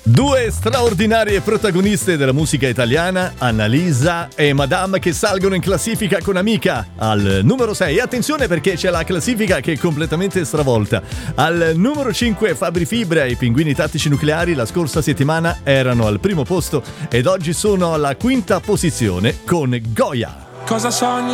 Due straordinarie protagoniste della musica italiana, Annalisa e Madame, che salgono in classifica con Amica al numero 6. Attenzione perché c'è la classifica che è completamente stravolta. Al numero 5 Fabri Fibra e i Pinguini Tattici Nucleari la scorsa settimana erano al primo posto ed oggi sono alla quinta posizione con Goya. Cosa sogni